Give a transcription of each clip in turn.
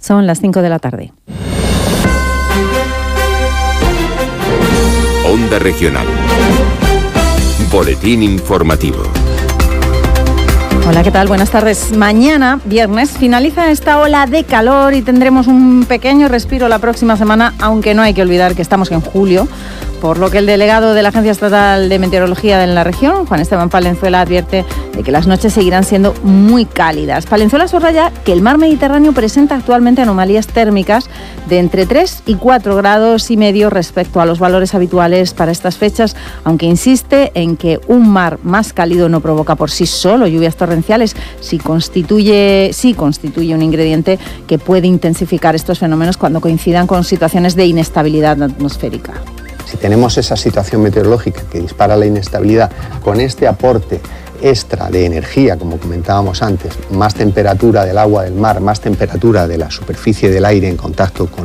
Son las 5 de la tarde. Onda Regional. Boletín informativo. Hola, ¿qué tal? Buenas tardes. Mañana, viernes, finaliza esta ola de calor y tendremos un pequeño respiro la próxima semana, aunque no hay que olvidar que estamos en julio, por lo que el delegado de la Agencia Estatal de Meteorología en la región, Juan Esteban Palenzuela, advierte de que las noches seguirán siendo muy cálidas. Palenzuela subraya que el mar Mediterráneo presenta actualmente anomalías térmicas de entre 3 y 4 grados y medio respecto a los valores habituales para estas fechas, aunque insiste en que un mar más cálido no provoca por sí solo lluvias torrenciales, sí constituye un ingrediente que puede intensificar estos fenómenos cuando coincidan con situaciones de inestabilidad atmosférica. Si tenemos esa situación meteorológica que dispara la inestabilidad con este aporte extra de energía, como comentábamos antes, más temperatura del agua del mar, más temperatura de la superficie del aire en contacto con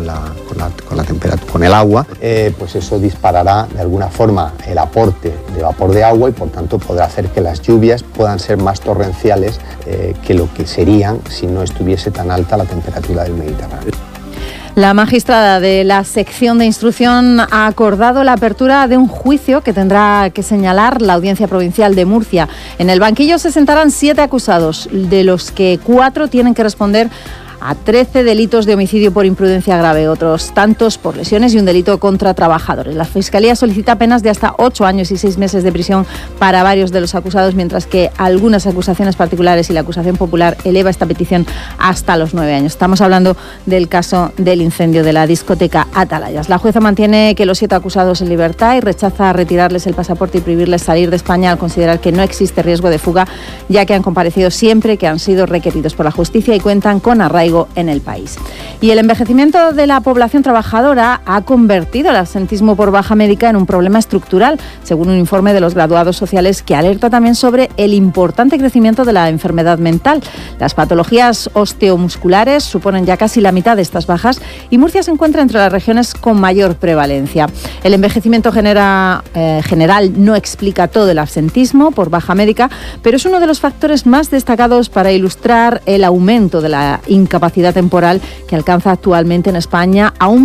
el agua, pues eso disparará de alguna forma el aporte de vapor de agua y por tanto podrá hacer que las lluvias puedan ser más torrenciales que lo que serían si no estuviese tan alta la temperatura del Mediterráneo. La magistrada de la sección de instrucción ha acordado la apertura de un juicio que tendrá que señalar la Audiencia Provincial de Murcia. En el banquillo se sentarán 7 acusados, de los que 4 tienen que responder a 13 delitos de homicidio por imprudencia grave, otros tantos por lesiones y un delito contra trabajadores. La Fiscalía solicita penas de hasta 8 años y 6 meses de prisión para varios de los acusados, mientras que algunas acusaciones particulares y la acusación popular eleva esta petición hasta los 9 años. Estamos hablando del caso del incendio de la discoteca Atalayas. La jueza mantiene que los 7 acusados en libertad y rechaza retirarles el pasaporte y prohibirles salir de España al considerar que no existe riesgo de fuga, ya que han comparecido siempre que han sido requeridos por la justicia y cuentan con arraigo en el país. Y el envejecimiento de la población trabajadora ha convertido el absentismo por baja médica en un problema estructural, según un informe de los graduados sociales que alerta también sobre el importante crecimiento de la enfermedad mental. Las patologías osteomusculares suponen ya casi la mitad de estas bajas y Murcia se encuentra entre las regiones con mayor prevalencia. El envejecimiento general no explica todo el absentismo por baja médica, pero es uno de los factores más destacados para ilustrar el aumento de la incapacidad temporal que alcanza actualmente en España a un